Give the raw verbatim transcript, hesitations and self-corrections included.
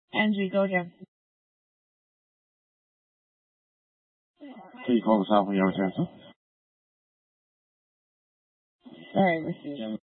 Angie, go again. Can you call this out when you have a chance? Sorry, Mister